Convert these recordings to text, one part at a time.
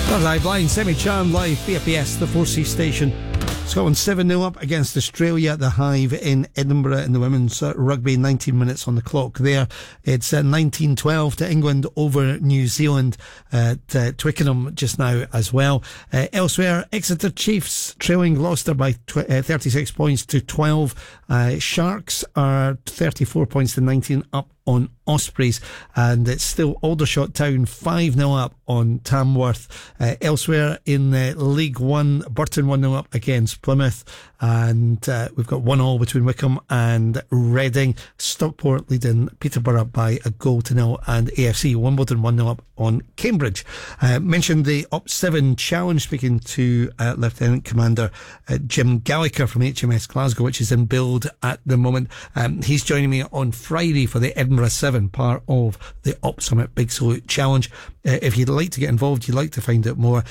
Blind, Semi-Charmed live, BFBS, the 4C station. Scotland 7-0 up against Australia at the Hive in Edinburgh in the women's rugby. 19 minutes on the clock there. It's 19-12 to England over New Zealand at Twickenham just now as well. Elsewhere, Exeter Chiefs trailing Gloucester by 36 points to 12. Sharks are 34 points to 19 up on Ospreys, and it's still Aldershot Town 5-0 up on Tamworth. Elsewhere in League One, Burton 1-0 up against Plymouth, and we've got 1-1 between Wickham and Reading. Stockport leading Peterborough by 1-0, and AFC Wimbledon 1-0 up on Cambridge. Mentioned the Up 7 Challenge, speaking to Lieutenant Commander Jim Gallagher from HMS Glasgow, which is in build at the moment. He's joining me on Friday for the Edinburgh 7, part of the Up Summit Big Salute Challenge. If you'd like to get involved, you'd like to find out more,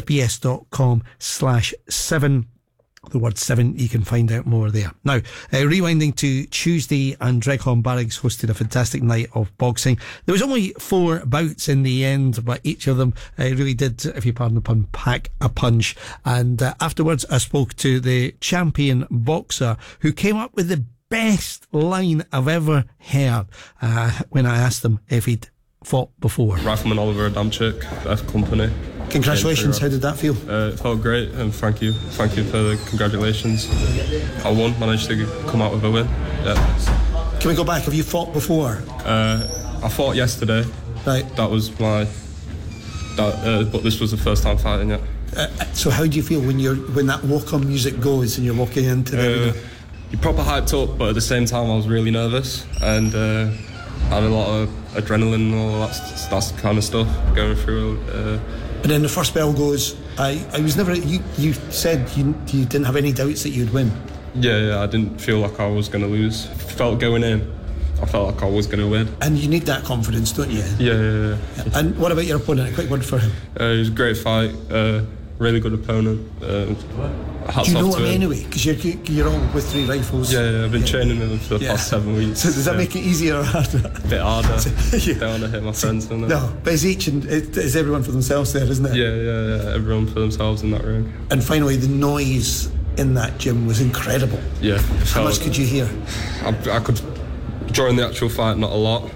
bfbs.com/7. The word 7, you can find out more there. Now, rewinding to Tuesday, and Dreghorn Barracks hosted a fantastic night of boxing. There was only 4 bouts in the end, but each of them really did, if you pardon the pun, pack a punch. And afterwards, I spoke to the champion boxer who came up with the best line I've ever heard when I asked him if he'd fought before. Rifleman Oliver Adamczyk, F Company. Congratulations, how did that feel? It felt great, and thank you for the congratulations. I won, managed to come out with a win. Yeah. Can we go back? Have you fought before? I fought yesterday. Right. That was but this was the first time fighting it. So how do you feel when that walk-on music goes and you're walking into the you're proper hyped up, but at the same time I was really nervous, and had a lot of adrenaline and all that kind of stuff going through. But then the first bell goes. I was never. You said you didn't have any doubts that you'd win. Yeah, I didn't feel like I was going to lose. Felt going in, I felt like I was going to win. And you need that confidence, don't you? Yeah. And what about your opponent? A quick word for him. It was a great fight. Really good opponent. Do you know him anyway? Because you're all with 3 rifles. Yeah, I've been training with him for the past 7 weeks. So does that make it easier or harder? A bit harder. Don't want to hit my friends. No, but it's everyone for themselves there, isn't it? Yeah. Everyone for themselves in that ring. And finally, the noise in that gym was incredible. Yeah. How much could you hear? I could, during the actual fight, not a lot.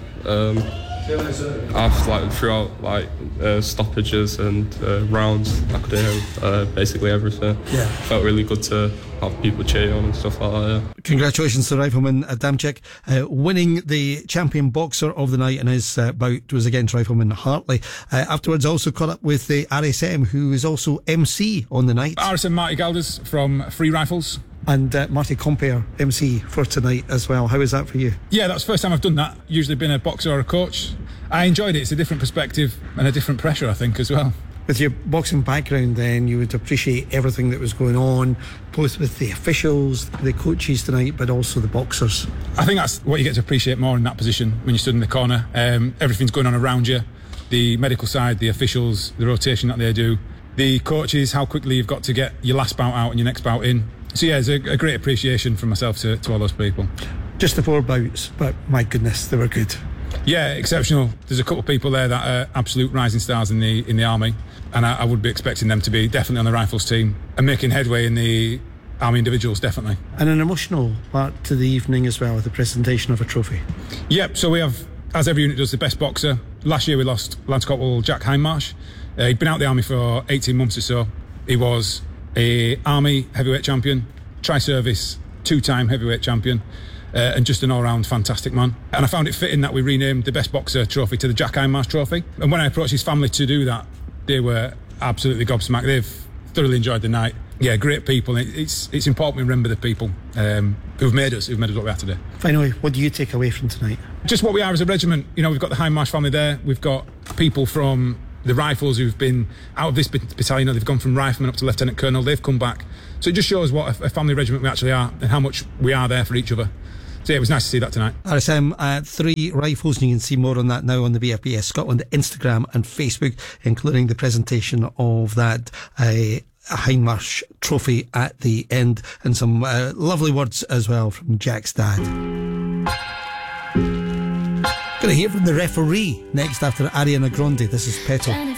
I've throughout stoppages and rounds, I could hear basically everything. Yeah, felt really good to have people cheer on and stuff like that. Yeah. Congratulations to Rifleman Adamczyk winning the champion boxer of the night, and his bout was against Rifleman Hartley. Afterwards, also caught up with the RSM, who is also MC on the night. RSM Marty Galders from Free Rifles. And Marty Compere, MC for tonight as well. How is that for you? Yeah, that's the first time I've done that. Usually been a boxer or a coach. I enjoyed it. It's a different perspective and a different pressure, I think, as well. With your boxing background, then, you would appreciate everything that was going on, both with the officials, the coaches tonight, but also the boxers. I think that's what you get to appreciate more in that position when you stood in the corner. Everything's going on around you. The medical side, the officials, the rotation that they do, the coaches, how quickly you've got to get your last bout out and your next bout in. So yeah, it's a great appreciation from myself to all those people. Just the 4 bouts, but my goodness, they were good. Yeah, exceptional. There's a couple of people there that are absolute rising stars in the army, and I would be expecting them to be definitely on the Rifles team and making headway in the army individuals, definitely. And an emotional part to the evening as well, with the presentation of a trophy. Yep, so we have, as every unit does, the best boxer. Last year we lost Lance Corporal Jack Hindmarsh. He'd been out of the army for 18 months or so. He was a army heavyweight champion, tri-service 2-time heavyweight champion, and just an all-round fantastic man. And I found it fitting that we renamed the best boxer trophy to the Jack Hindmarsh trophy. And when I approached his family to do that, they were absolutely gobsmacked. They've thoroughly enjoyed the night. Yeah, great people. It's important we remember the people who've made us what we are today. Finally, what do you take away from tonight? Just what we are as a regiment. You know, we've got the Hindmarsh family there. We've got people from the Rifles who've been out of this battalion. They've gone from rifleman up to lieutenant colonel. They've come back. So it just shows what a family regiment we actually are and how much we are there for each other. So yeah, it was nice to see that tonight. RSM 3 Rifles, and you can see more on that now on the BFBS Scotland Instagram and Facebook, including the presentation of that Hindmarsh trophy at the end, and some lovely words as well from Jack's dad. Going to hear from the referee next after Ariana Grande. This is Petal.